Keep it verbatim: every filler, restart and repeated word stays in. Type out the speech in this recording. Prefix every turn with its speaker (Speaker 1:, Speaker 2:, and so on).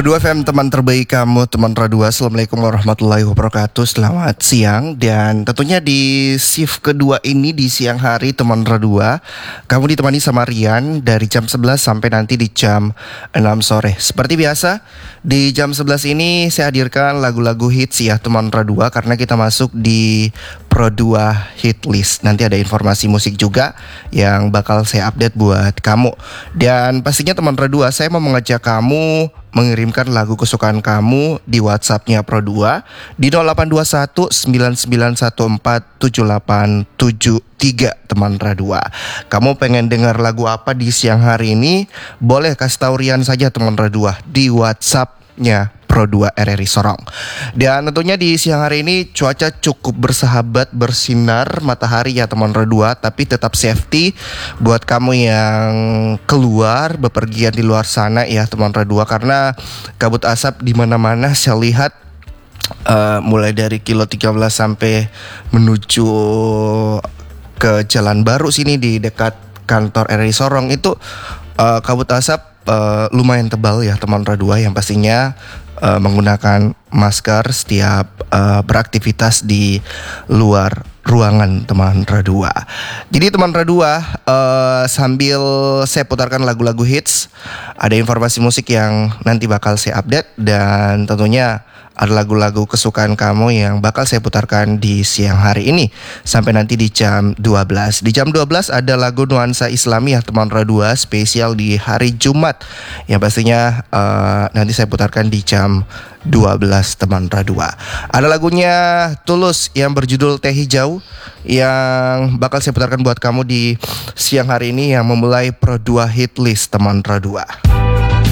Speaker 1: Radua F M, teman terbaik kamu, teman Radua. Assalamualaikum warahmatullahi wabarakatuh. Selamat siang. Dan tentunya di shift kedua ini, di siang hari teman Radua, kamu ditemani sama Rian dari jam sebelas sampai nanti di jam enam sore. Seperti biasa, di jam sebelas ini saya hadirkan lagu-lagu hits ya teman Radua, karena kita masuk di Pro dua Hit List. Nanti ada informasi musik juga yang bakal saya update buat kamu. Dan pastinya teman Radua, saya mau mengajak kamu mengirimkan lagu kesukaan kamu di WhatsApp-nya Pro dua di nol delapan dua satu sembilan sembilan satu empat tujuh delapan tujuh tiga teman Radua. Kamu pengen dengar lagu apa di siang hari ini? Boleh kasih tahu Rian saja teman Radua di WhatsApp-nya Pro dua R R I Sorong. Dan tentunya di siang hari ini cuaca cukup bersahabat, bersinar matahari ya teman Radua, tapi tetap safety buat kamu yang keluar bepergian di luar sana ya teman Radua, karena kabut asap di mana-mana saya lihat, uh, mulai dari kilo tiga belas sampai menuju ke Jalan Baru sini di dekat kantor R R I Sorong itu uh, kabut asap uh, lumayan tebal ya teman Radua, yang pastinya Uh, menggunakan masker setiap uh, beraktivitas di luar ruangan teman Radua. Jadi teman Radua, uh, sambil saya putarkan lagu-lagu hits, ada informasi musik yang nanti bakal saya update, dan tentunya ada lagu-lagu kesukaan kamu yang bakal saya putarkan di siang hari ini sampai nanti di jam dua belas. Di jam dua belas ada lagu nuansa Islami ya teman Radua, spesial di hari Jumat, yang pastinya uh, nanti saya putarkan di jam dua belas teman Radua. Ada lagunya Tulus yang berjudul Teh Hijau yang bakal saya putarkan buat kamu di siang hari ini, yang memulai Pro dua Hit List teman Radua.